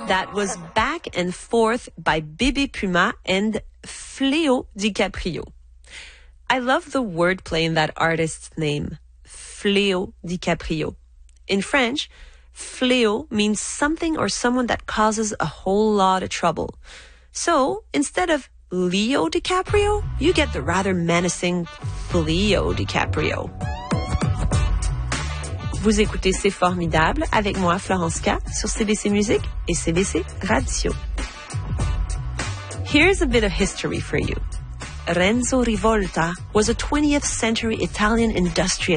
That was Back and Forth by Bébé Puma and Fléau DiCaprio. I love the wordplay in that artist's name, Fléau DiCaprio. In French, fléau means something or someone that causes a whole lot of trouble. So, instead of Leo DiCaprio, you get the rather menacing Fléau DiCaprio. Vous écoutez C'est formidable avec moi, Florence K, sur CBC Musique et CBC Radio. Here's a bit of history for you. Renzo Rivolta was a 20th century Italian industrialist